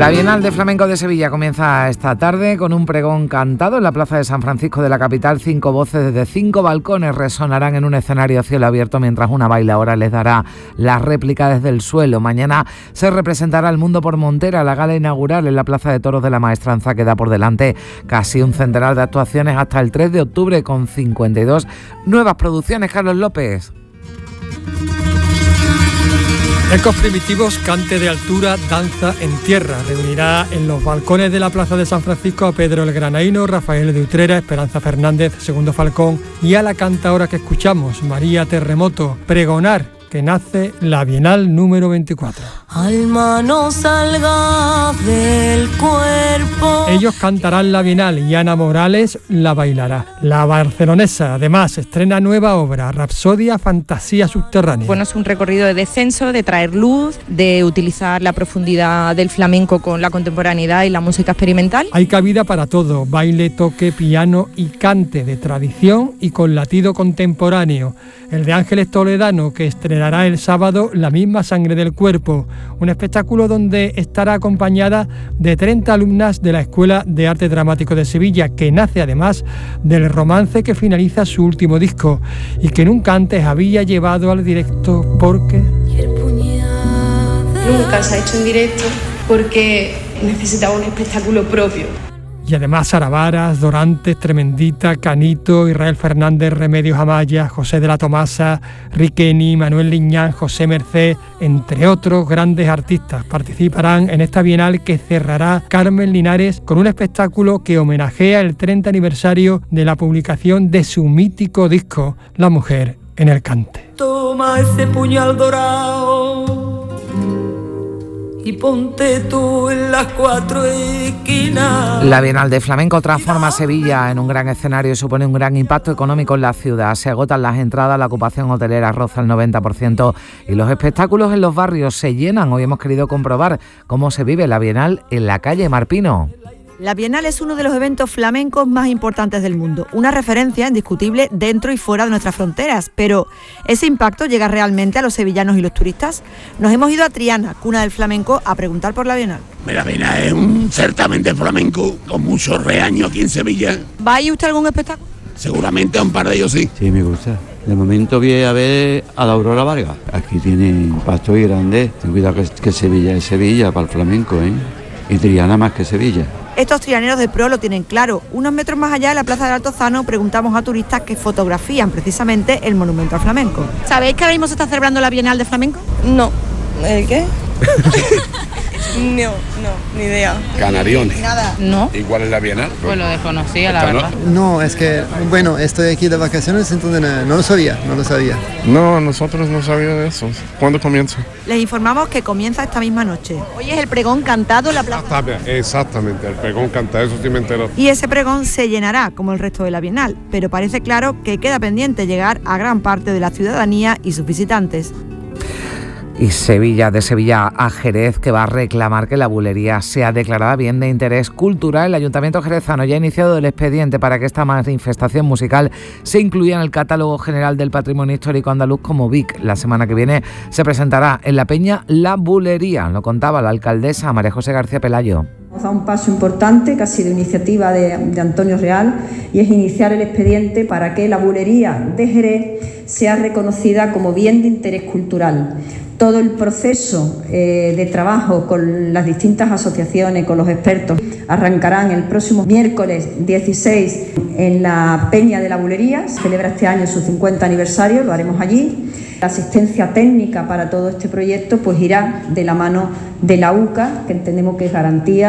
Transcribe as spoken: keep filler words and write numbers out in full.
La Bienal de Flamenco de Sevilla comienza esta tarde con un pregón cantado en la plaza de San Francisco de la capital. Cinco voces desde cinco balcones resonarán en un escenario a cielo abierto, mientras una bailaora les dará la réplica desde el suelo. Mañana se representará El Mundo por Montera, la gala inaugural en la Plaza de Toros de la Maestranza, que da por delante casi un centenar de actuaciones hasta el tres de octubre, con cincuenta y dos nuevas producciones. Carlos López. Ecos primitivos, cante de altura, danza en tierra. Reunirá en los balcones de la Plaza de San Francisco a Pedro el Granaíno, Rafael de Utrera, Esperanza Fernández, Segundo Falcón y a la cantaora que escuchamos, María Terremoto, pregonar que nace la Bienal número veinticuatro. Alma, no salga del cuerpo. Ellos cantarán la Bienal y Ana Morales la bailará. La barcelonesa, además, estrena nueva obra, Rapsodia Fantasía Subterránea. Bueno, es un recorrido de descenso, de traer luz, de utilizar la profundidad del flamenco con la contemporaneidad y la música experimental. Hay cabida para todo, baile, toque, piano y cante de tradición y con latido contemporáneo. El de Ángeles Toledano, que estrenará el sábado La misma sangre del cuerpo, un espectáculo donde estará acompañada de treinta alumnas de la Escuela de Arte Dramático de Sevilla, que nace además del romance que finaliza su último disco y que nunca antes había llevado al directo porque... Nunca se ha hecho en directo porque necesitaba un espectáculo propio. Y además Sara Varas, Dorantes, Tremendita, Canito, Israel Fernández, Remedios Amaya, José de la Tomasa, Riqueni, Manuel Liñán, José Merced, entre otros grandes artistas, participarán en esta Bienal que cerrará Carmen Linares con un espectáculo que homenajea el treinta aniversario de la publicación de su mítico disco, La mujer en el cante. Toma ese puñal dorado y ponte tú en las cuatro esquinas. La Bienal de Flamenco transforma Sevilla en un gran escenario y supone un gran impacto económico en la ciudad. Se agotan las entradas, la ocupación hotelera roza el noventa por ciento y los espectáculos en los barrios se llenan. Hoy hemos querido comprobar cómo se vive la Bienal en la calle Marpino. La Bienal es uno de los eventos flamencos más importantes del mundo, una referencia indiscutible dentro y fuera de nuestras fronteras, pero ¿ese impacto llega realmente a los sevillanos y los turistas? Nos hemos ido a Triana, cuna del flamenco, a preguntar por la Bienal. La Bienal es un certamen de flamenco con mucho reaño aquí en Sevilla. ¿Va a ir usted a algún espectáculo? Seguramente a un par de ellos sí. Sí, me gusta. De momento voy a ver a la Aurora Vargas. Aquí tiene impacto muy grande. Ten cuidado que, que Sevilla es Sevilla para el flamenco, ¿eh? Y Triana más que Sevilla. Estos trianeros de pro lo tienen claro. Unos metros más allá, en la Plaza del Altozano, preguntamos a turistas que fotografían precisamente el monumento al flamenco. ¿Sabéis que ahora mismo se está celebrando la Bienal de Flamenco? No. ¿El qué? No, no, ni idea. Canariones. Nada. ¿No? ¿Y cuál es la Bienal? Pues lo desconocía, la verdad. No, es que, bueno, estoy aquí de vacaciones, entonces no, no lo sabía, no lo sabía. No, nosotros no sabíamos de eso. ¿Cuándo comienza? Les informamos que comienza esta misma noche. Hoy es el pregón cantado en la plaza. Exactamente, el pregón cantado, eso sí me entero. Y ese pregón se llenará, como el resto de la Bienal, pero parece claro que queda pendiente llegar a gran parte de la ciudadanía y sus visitantes. Y Sevilla, de Sevilla a Jerez, que va a reclamar que la bulería sea declarada bien de interés cultural. El Ayuntamiento jerezano ya ha iniciado el expediente para que esta manifestación musical se incluya en el catálogo general del patrimonio histórico andaluz como B I C. La semana que viene se presentará en La Peña la bulería, lo contaba la alcaldesa María José García Pelayo. Hemos dado un paso importante, casi de iniciativa de, de Antonio Real, y es iniciar el expediente para que la bulería de Jerez sea reconocida como bien de interés cultural. Todo el proceso eh, de trabajo con las distintas asociaciones, con los expertos, arrancarán el próximo miércoles dieciséis en la Peña de la Bulería. Se celebra este año su cincuenta aniversario, lo haremos allí. La asistencia técnica para todo este proyecto pues irá de la mano de la U C A, que entendemos que es garantía